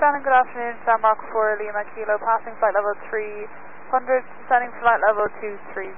Shannon, good afternoon. Shamrock 4 Lima Kilo, passing flight level 300, descending flight level 230.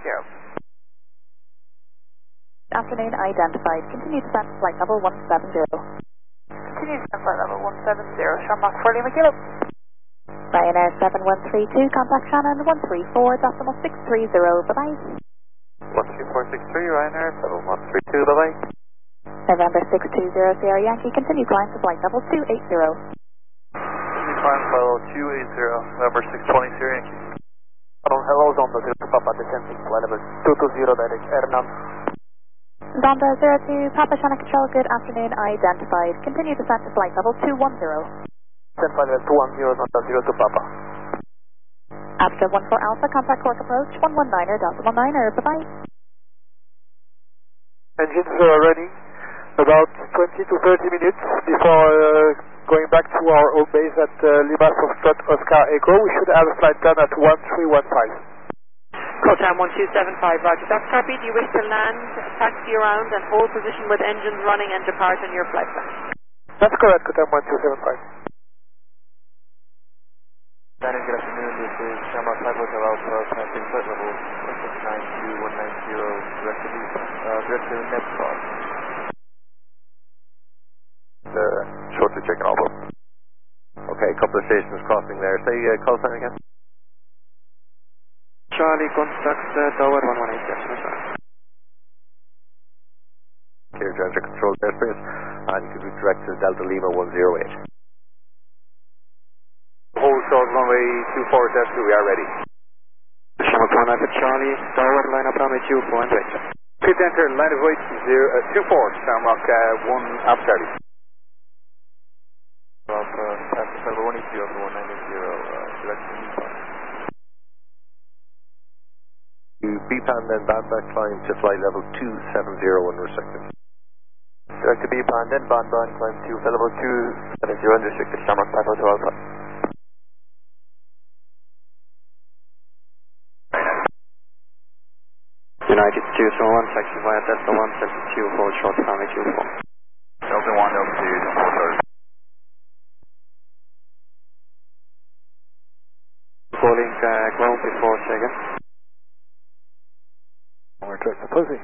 Afternoon identified. Continue descent to flight level 170. Continue descent flight level 170, Shamrock 4 Lima Kilo. Ryanair 7132, contact Shannon 134.630, bye-bye. 13463, Ryanair 7132, bye-bye. November 620 Sierra Yankee, continue climb to flight level 280. Continue climb to level 280, November 620 Sierra Yankee. Hello, Zonda 02 Papa, descending flight level 220, direct Hernan. Zonda 02, Papa Shannon Control, good afternoon identified. Continue descent to flight level 210. Descent flight level 210, Zonda 02 Papa. After 14 Alpha, contact Cork approach 119er, bye-bye. Engines are ready. About 20 to 30 minutes before going back to our home base at Lima Foxtrot Oscar Echo. We should have a flight done at 1315. Cotam 1275, Roger. That's copy. Do you wish to land, taxi around and hold position with engines running and depart on your flight plan? That's correct, Cotam 1275. Shannon, good afternoon. This is Shamrock 5 Hotel Alpha, passing flight level 1692 190, direct to Nepal. Shortly checking Alpha. Okay, a couple of stations crossing there. Say call sign again. Charlie, contact tower 1187. Clear Georgia control airspace, and you can route direct to Delta Lima 108. Hold short runway 24 we are ready. Shamrock 1 Alpha Charlie, tower line up runway 24 and direct. Please enter line of weight 24, Shamrock 1 Alpha Charlie. Alpha, passing flight level 180 over 190, direct to Nepal. BPAN then band back climb to flight level 270 unrestricted. Direct to BPAN, then band climb to flight level 270 unrestricted, Shamrock 5 Hotel Alpha. United 201, taxi via Delta 172, hold short runway 24. Delta 1, Delta 2, 430. Calling ground before second. We're direct to Pussy.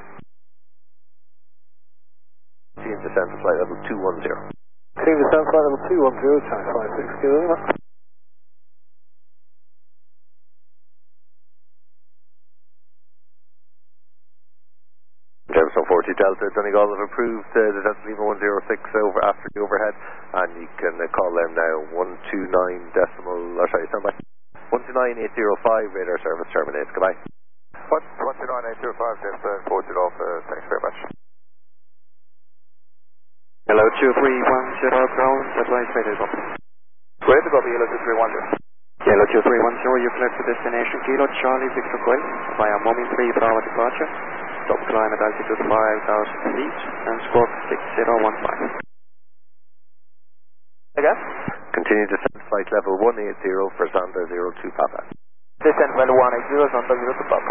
Team descent to flight level 210. Team descent flight level 210, China 56 kilo. Jefferson 40 Delta, Donegal have approved the descent to Lima 106 over after the overhead, and you can call them now 129.805, radar service terminates. Goodbye. 129.805, just forwarded off, thanks very much. Hello 2310 ground, advise radar go. Where to go, Yellow 2310? Yellow 2310, you flight to destination Kilo Charlie Victor Quell via Momin 3 Bravo departure. Stop climb at altitude 5,000 feet and squawk 6015. Again? Continue descent flight level 180 for Zonda 02 Papa. Descent level 180, Zonda 02 Papa.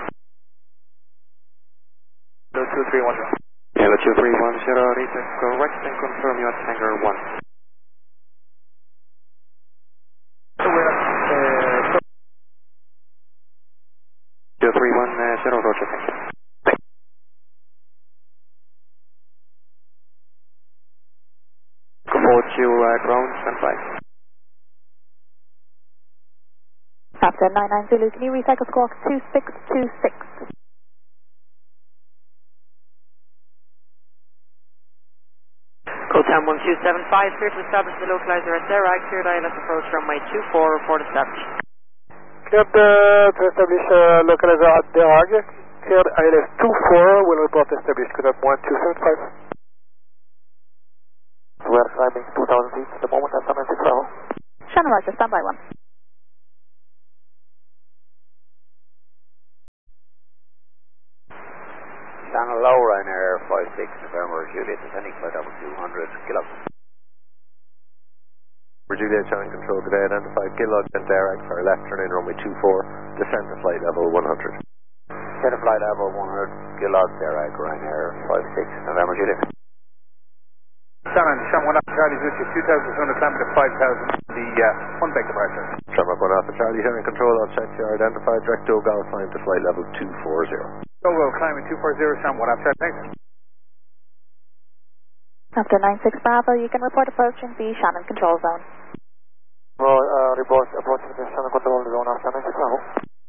Yellow 2310. Yellow 2310, read correct and confirm you at hangar 1. So 2310, Roger, thank you. Report you ground, stand by. After 99 Zulu, can you recycle squawk 2626? Cotam 1275, clear to establish the localizer at Derag, cleared ILS approach runway 24, report established. Cleared to establish localizer at Derag. Cleared ILS 24, will report established. Cotam 1275. We are climbing 2,000 feet at the moment at Summit Bravo. Shannon Roger, standby 1. Channel low, Ryanair 56 November, Juliet, descending flight level 200, Kilo. For Juliet, Channel Control, good day, identified Kilo, Derek, for left turn in runway 24, descend to flight level 100. Descend to flight level 100, Kilo, Derek, Ryanair 56 November, Juliet. Shannon, Shan 1 Charlie's with you, 2,200 climb to 5,000, the one back departure. Shamrock 1 Alpha Charlie here in control, I'll check your identified direct Dogal, climb to flight level 240. Dogal, climbing 240, Sam 1 Alpha Charlie, thanks. After 96 Bravo, you can report approaching the Shannon control zone. Report approaching the Shannon control zone after 96 Bravo.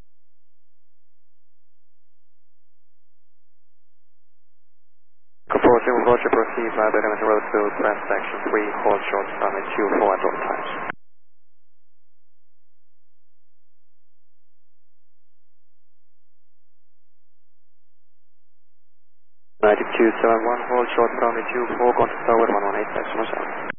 Approaching Roger, proceed via the Hamilton Road to press section 3, hold short, runway 24 at all times. 9271, hold short, runway 24, contact tower 118.7.